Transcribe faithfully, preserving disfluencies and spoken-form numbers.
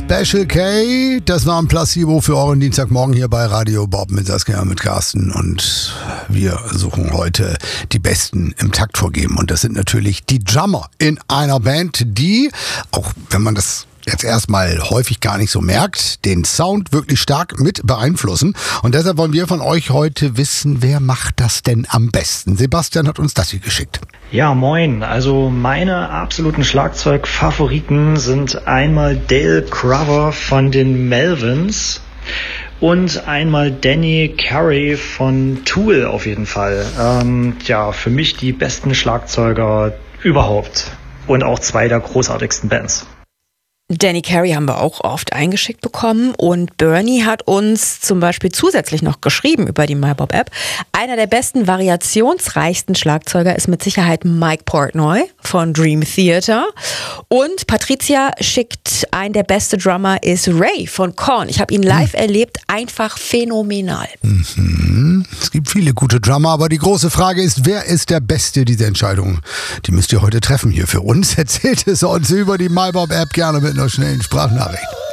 Special K, das war ein Placebo für euren Dienstagmorgen hier bei Radio Bob mit Saskia, mit Carsten, und wir suchen heute die Besten im Takt vorgeben, und das sind natürlich die Drummer in einer Band, die, auch wenn man das jetzt erstmal häufig gar nicht so merkt, den Sound wirklich stark mit beeinflussen. Und deshalb wollen wir von euch heute wissen, wer macht das denn am besten? Sebastian hat uns das hier geschickt. Ja, moin. Also meine absoluten Schlagzeugfavoriten sind einmal Dale Crover von den Melvins und einmal Danny Carey von Tool auf jeden Fall. Ähm, ja, für mich die besten Schlagzeuger überhaupt und auch zwei der großartigsten Bands. Danny Carey haben wir auch oft eingeschickt bekommen, und Bernie hat uns zum Beispiel zusätzlich noch geschrieben über die MyBob-App. Einer der besten, variationsreichsten Schlagzeuger ist mit Sicherheit Mike Portnoy von Dream Theater. Und Patricia schickt ein, der beste Drummer ist Ray von Korn. Ich habe ihn live mhm. erlebt, einfach phänomenal. Mhm. Es gibt viele gute Drummer, aber die große Frage ist, wer ist der Beste? Diese Entscheidung, die müsst ihr heute treffen hier für uns. Erzählt es uns über die MyBob-App gerne mit einer schnellen Sprachnachricht.